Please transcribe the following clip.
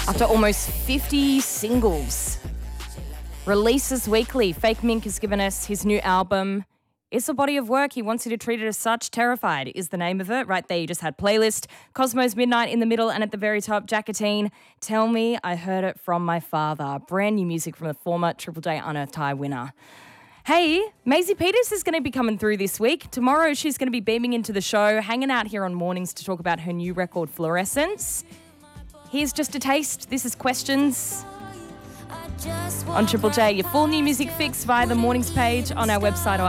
After almost 50 singles, releases weekly, Fake Mink has given us his new album. It's a body of work. He wants you to treat it as such. Terrified is the name of it. Right there, you just had Playlist. Cosmos Midnight in the middle, and at the very top, Jackatine. Tell Me I Heard It From My Father. Brand new music from the former Triple J Unearthed High winner. Hey, Maisie Peters is going to be coming through this week. Tomorrow, she's going to be beaming into the show, hanging out here on Mornings to talk about her new record, Fluorescence. Here's just a taste. This is Questions on Triple J. Your full new music fix via the Mornings page on our website or